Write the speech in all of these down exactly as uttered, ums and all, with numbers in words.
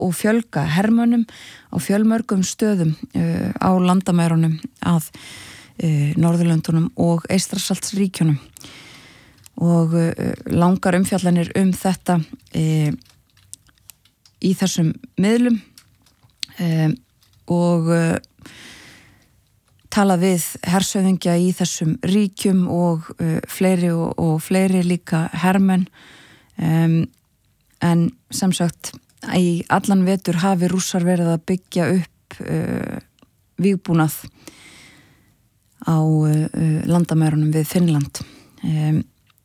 og fjölga hermönnum á fjölmörgum stöðum uh, á landamærunum að uh, Norðurlöndunum og Eystrasaltsríkjunum og uh, langar umfjallanir um þetta uh, í þessum miðlum uh, og uh, tala við hersöfingja í þessum ríkjum og uh, fleiri og, og fleiri líka hermenn um, en sem sagt í allan vetur hafi Rússar verið að byggja upp uh, vígbúnað á uh, landamærunum við Finnland um,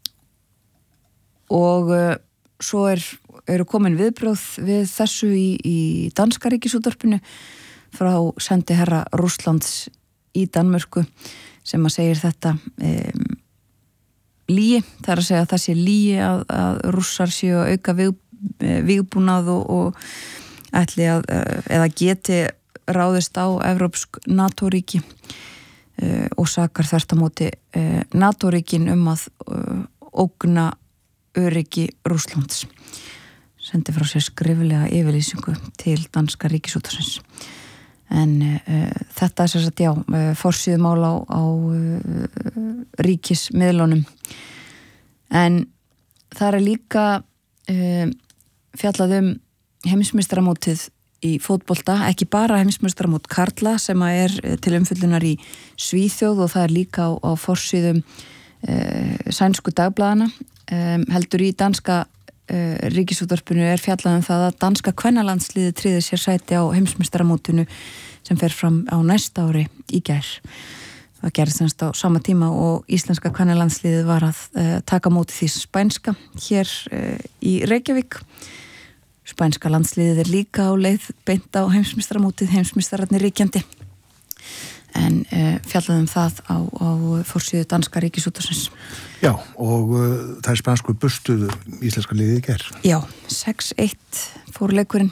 og uh, svo er, eru komin viðbrögð við þessu í, í danska ríkisútvarpinu frá sendiherra Rússlands í Danmörku sem að segir þetta um, lígi, það er að segja að það sé lígi að, að Rússar séu að auka víg, vígbúnað og, og ætli að, eða geti ráðist á evrópsk NATO-ríki uh, og sakar þvert á móti uh, NATO-ríkin um að uh, ógna öryggi Rússlands. Sendi frá sér skriflega yfirlýsingu til danska ríkisútvarpsins. En uh, þetta er sérstaklega, já, uh, forsíðumál á, á uh, ríkismiðlunum. En það er líka uh, fjallað um heimsmeistaramótið í fótbolta, ekki bara heimsmeistaramót karla sem að er til umfyllunar í Svíþjóð og það er líka á, á forsíðum uh, sænsku dagblaðana, um, heldur í danska Uh, ríkisútvarpinu er fjallað um það að danska kvennalandsliðið tryggði sér sæti á heimsmeistaramótinu sem fer fram á næsta ári í gær. Það gerðist semst á sama tíma og íslenska kvennalandsliðið var að uh, taka móti því spænska hér uh, í Reykjavík. Spænska landsliðið er líka á leið beint á heimsmeistaramótið, heimsmeistararnir ríkjandi. En uh, fjallað um það á, á forsíðu danska ríkisútvarpsins. Já, og uh, það er spænsku bustuðu íslenska liðið í gær. Já, sex eitt fór leikurinn.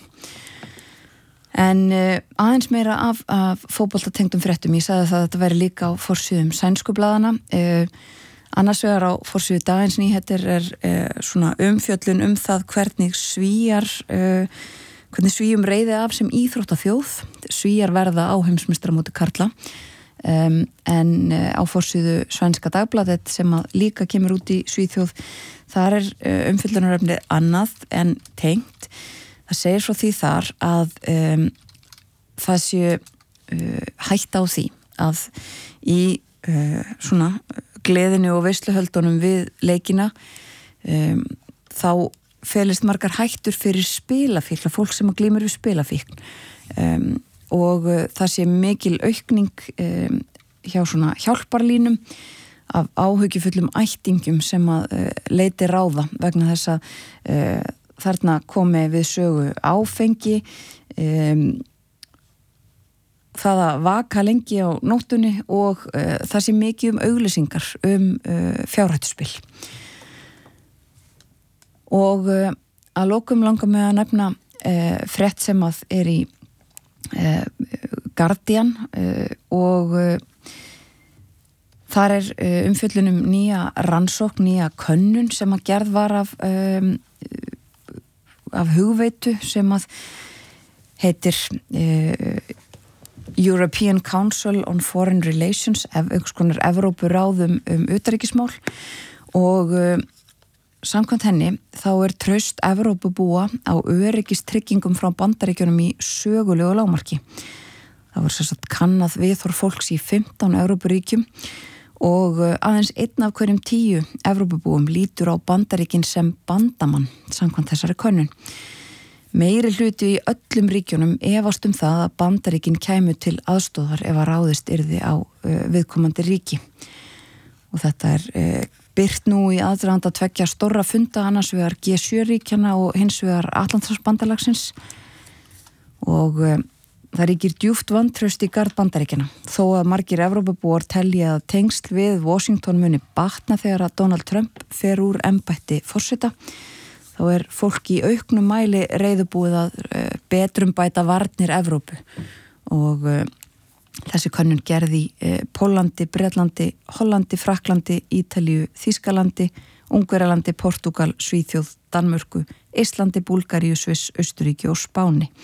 En uh, aðeins meira af, af fótboltatengdum fréttum. Ég sagði það að þetta væri líka á forsíðum sænsku blaðana. Uh, annars vegar á forsíðu Dagens Nyheter er uh, svona umfjöllun um það hvernig Svíar... Uh, hvernig Svíum reiði af sem íþróttaþjóð. Svíjar verða á heimsmeistaramóti karla um, en uh, á forsíðu Svenska Dagbladet sem að líka kemur út í Svíþjóð, þar er uh, umfyllunarefni annað en tengt. Það segir frá því þar að um, það sé uh, hætta á því að í uh, svona gleðinu og veisluhöldunum við leikina um, þá felist margar hættur fyrir spilafíkn, fólk sem að glímur við spilafíkn um, og uh, það sé mikil aukning um, hjá svona hjálparlínum af áhyggjufullum ættingum sem að uh, leiti ráða vegna þess að uh, þarna komi við sögu áfengi, um, það að vaka lengi á nóttunni og uh, það sé mikið um auglýsingar um uh, fjárhættuspil. Og uh, að lokum langar mig að nefna uh, frétt sem að er í uh, Guardian uh, og uh, þar er uh, umfjöllunum nýja rannsókn, nýja könnun sem að gerð var af, um, af hugveitu sem að heitir uh, European Council on Foreign Relations, einhvers konar Evrópuráð um, um utanríkismál og uh, samkvæmt henni þá er traust Evrópubúa á öryggistryggingum frá Bandaríkjunum í sögulegu lágmarki. Það var sérstætt kannað viðhorf fólks í fimmtán Evrópuríkjum og aðeins einn af hverjum tíu Evrópubúum lítur á Bandaríkin sem bandamann samkvæmt þessari könnun. Meiri hluti í öllum ríkjunum efast um það að Bandaríkin kæmu til aðstóðar ef að ráðist yrði á uh, viðkomandi ríki. Og þetta er uh, byrt nú í aðdraganda tveggja stórra funda annars vegar G sjö ríkjana og hins vegar Atlantshafsbandalagsins og um, það ríkir djúpt vantraust í garð Bandaríkjana þó að margir Evrópubúar telji að tengsl við Washington muni batna þegar að Donald Trump fer úr embætti forseta. Þá er fólk í auknum mæli reiðubúið að uh, betrumbæta varnir Evrópu og uh, þessi könnun gerði í eh, Póllandi, Bretlandi, Hollandi, Frakklandi, Ítalíu, Þýskalandi Ungverjalandi, Portúgal, Svíþjóð, Danmörku, Íslandi, Búlgaríu, Sviss, Austurríki og Spáni.